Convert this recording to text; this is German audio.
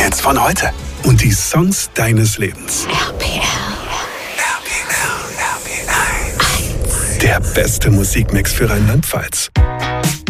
Hits von heute und die Songs deines Lebens. RPL. Der beste Musikmix für Rheinland-Pfalz.